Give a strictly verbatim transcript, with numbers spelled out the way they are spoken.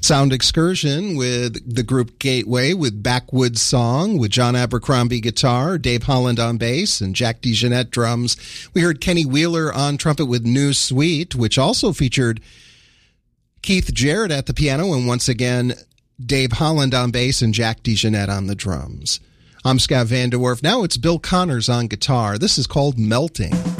Sound Excursion with the group Gateway with Backwoods Song with John Abercrombie guitar, Dave Holland on bass, and Jack DeJohnette drums. We heard Kenny Wheeler on trumpet with New Sweet, which also featured Keith Jarrett at the piano, and once again, Dave Holland on bass and Jack DeJohnette on the drums. I'm Scott Van Der Werf. Now it's Bill Connors on guitar. This is called Melting.